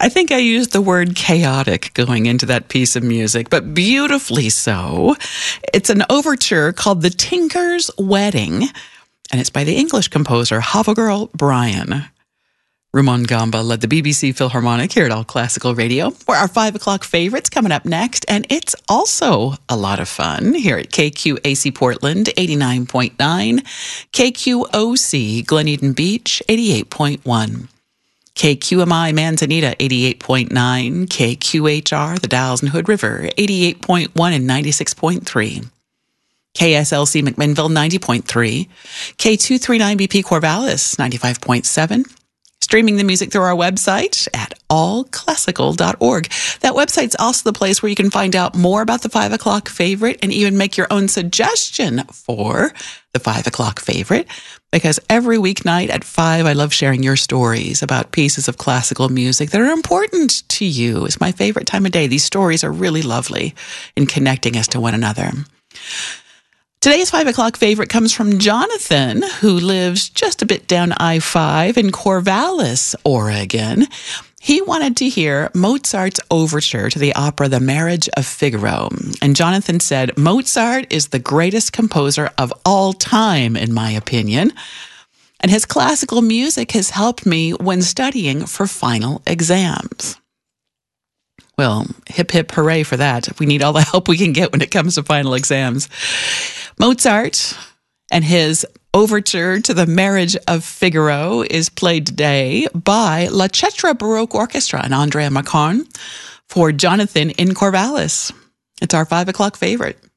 I think I used the word chaotic going into that piece of music, but beautifully so. It's an overture called The Tinker's Wedding, and it's by the English composer Havagirl Brian. Rumon Gamba led the BBC Philharmonic here at All Classical Radio. For our 5 o'clock favorites coming up next, and it's also a lot of fun here at KQAC Portland, 89.9, KQOC Glen Eden Beach, 88.1. KQMI Manzanita, 88.9, KQHR, the Dalles and Hood River, 88.1 and 96.3. KSLC McMinnville, 90.3, K239BP Corvallis, 95.7. Streaming the music through our website at allclassical.org. That website's also the place where you can find out more about the 5 o'clock favorite and even make your own suggestion for the 5 o'clock favorite. Because every weeknight at 5, I love sharing your stories about pieces of classical music that are important to you. It's my favorite time of day. These stories are really lovely in connecting us to one another. Today's 5 o'clock favorite comes from Jonathan, who lives just a bit down I-5 in Corvallis, Oregon. He wanted to hear Mozart's overture to the opera The Marriage of Figaro. And Jonathan said, Mozart is the greatest composer of all time, in my opinion. And his classical music has helped me when studying for final exams. Well, hip, hip, hooray for that. We need all the help we can get when it comes to final exams. Mozart and his overture to The Marriage of Figaro is played today by La Cetra Baroque Orchestra and Andrea Macarn for Jonathan in Corvallis. It's our 5 o'clock favorite.